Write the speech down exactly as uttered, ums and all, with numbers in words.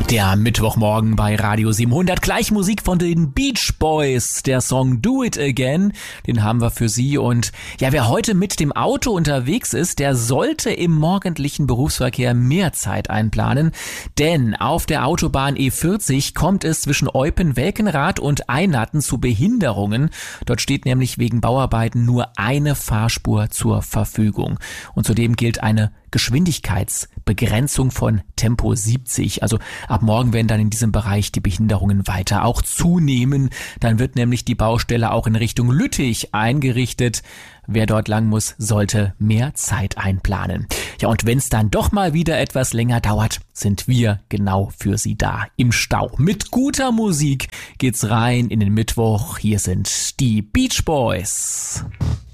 Der Mittwochmorgen bei Radio siebenhundert. Gleich Musik von den Beach Boys. Der Song Do It Again, den haben wir für Sie. Und ja, wer heute mit dem Auto unterwegs ist, der sollte im morgendlichen Berufsverkehr mehr Zeit einplanen. Denn auf der Autobahn E vierzig kommt es zwischen Eupen-Welkenrath und Einlatten zu Behinderungen. Dort steht nämlich wegen Bauarbeiten nur eine Fahrspur zur Verfügung. Und zudem gilt eine Geschwindigkeitsbegrenzung von Tempo siebzig. Also ab morgen werden dann in diesem Bereich die Behinderungen weiter auch zunehmen. Dann wird nämlich die Baustelle auch in Richtung Lüttich eingerichtet. Wer dort lang muss, sollte mehr Zeit einplanen. Ja, und wenn es dann doch mal wieder etwas länger dauert, sind wir genau für Sie da im Stau. Mit guter Musik geht's rein in den Mittwoch. Hier sind die Beach Boys.